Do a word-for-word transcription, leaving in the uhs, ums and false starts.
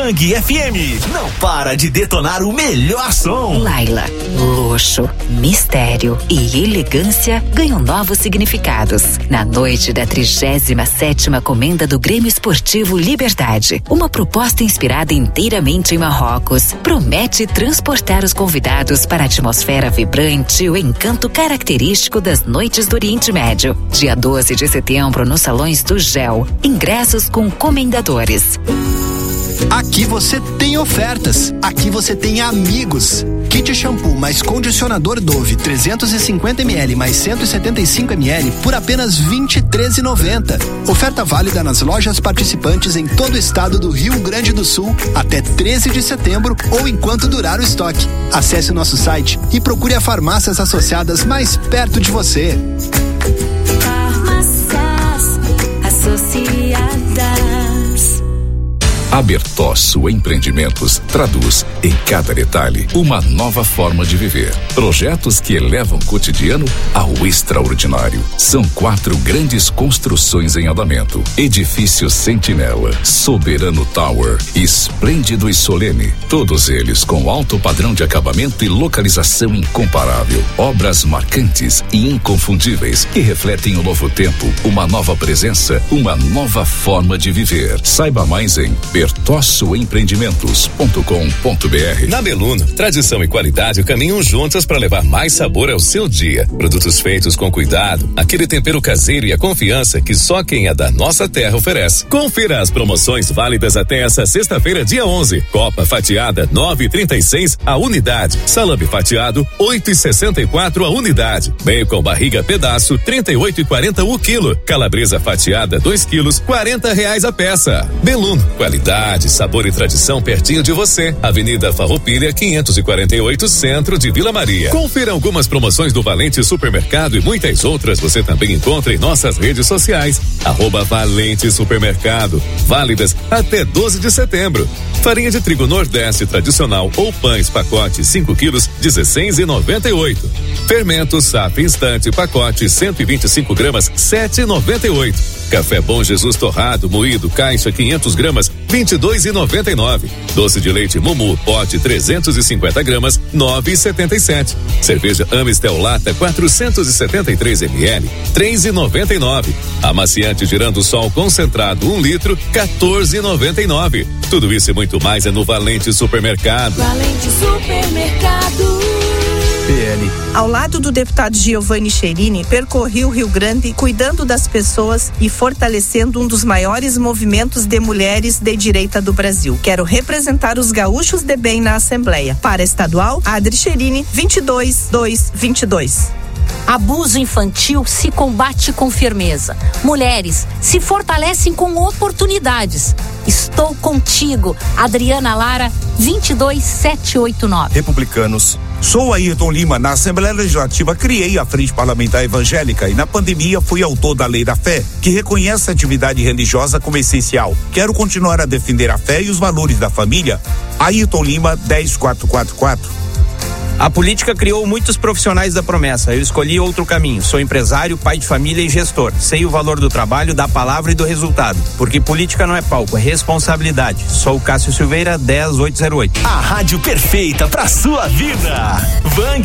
Bang F M não para de detonar o melhor som. Laila, luxo, mistério e elegância ganham novos significados na noite da trigésima sétima comenda do Grêmio Esportivo Liberdade. Uma proposta inspirada inteiramente em Marrocos promete transportar os convidados para a atmosfera vibrante e o encanto característico das noites do Oriente Médio. Dia doze de setembro nos salões do Gel. Ingressos com comendadores. Aqui você tem ofertas, aqui você tem amigos. Kit shampoo mais condicionador Dove trezentos e cinquenta mililitros mais cento e setenta e cinco mililitros por apenas vinte e três reais e noventa centavos. Oferta válida nas lojas participantes em todo o estado do Rio Grande do Sul até treze de setembro ou enquanto durar o estoque. Acesse o nosso site e procure as farmácias associadas mais perto de você. Farmácias associadas. A Bertozzo Empreendimentos traduz em cada detalhe uma nova forma de viver. Projetos que elevam o cotidiano ao extraordinário. São quatro grandes construções em andamento: Edifício Sentinela, Soberano Tower, Esplêndido e Solene. Todos eles com alto padrão de acabamento e localização incomparável. Obras marcantes e inconfundíveis que refletem o novo tempo, uma nova presença, uma nova forma de viver. Saiba mais em bertozzo empreendimentos ponto com ponto b r. Na Beluno, tradição e qualidade caminham juntas para levar mais sabor ao seu dia. Produtos feitos com cuidado, aquele tempero caseiro e a confiança que só quem é da nossa terra oferece. Confira as promoções válidas até essa sexta-feira, dia onze. Copa fatiada nove e trinta e seis a unidade. Salame fatiado oito e sessenta e quatro a unidade. Bacon barriga pedaço trinta e oito e quarenta o quilo. Calabresa fatiada dois quilos quarenta reais a peça. Beluno, qualidade, sabor e tradição pertinho de você. Avenida Farroupilha quinhentos e quarenta e oito, centro de Vila Maria. Confira algumas promoções do Valente Supermercado e muitas outras você também encontra em nossas redes sociais. Arroba Valente Supermercado. Válidas até doze de setembro. Farinha de trigo Nordeste tradicional ou pães pacote cinco quilos dezesseis e noventa e oito. Fermento Safra Instante pacote cento e vinte e cinco gramas sete e noventa e oito. Café Bom Jesus torrado moído caixa quinhentas gramas vinte e dois e noventa e nove. Doce de leite Mumu pote trezentos e cinquenta gramas nove e setenta e sete. Cerveja Amistel lata quatrocentos e setenta e três mililitros três e noventa e nove. Amaciante Girando Sol concentrado um litro quatorze e noventa e nove. Tudo isso e muito mais é no Valente Supermercado. Valente Supermercado. P L. Ao lado do deputado Giovanni Cherini, percorri o Rio Grande cuidando das pessoas e fortalecendo um dos maiores movimentos de mulheres de direita do Brasil. Quero representar os gaúchos de bem na Assembleia. Para estadual, Adri Cherini, vinte e dois, dois, vinte e dois. Abuso infantil se combate com firmeza. Mulheres se fortalecem com oportunidades. Estou contigo, Adriana Lara, vinte e dois, setecentos e oitenta e nove. Republicanos. Sou Ayrton Lima. Na Assembleia Legislativa criei a Frente Parlamentar Evangélica e na pandemia fui autor da Lei da Fé, que reconhece a atividade religiosa como essencial. Quero continuar a defender a fé e os valores da família. Ayrton Lima, dez, quatrocentos e quarenta e quatro. A política criou muitos profissionais da promessa. Eu escolhi outro caminho. Sou empresário, pai de família e gestor. Sei o valor do trabalho, da palavra e do resultado. Porque política não é palco, é responsabilidade. Sou o Cássio Silveira, dez, oitocentos e oito. A rádio perfeita pra sua vida. Bang